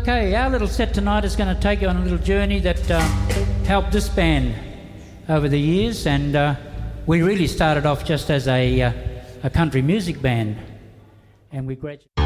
Okay, our little set tonight is going to take you on a little journey that helped this band over the years, and we really started off just as a country music band, and we gradually...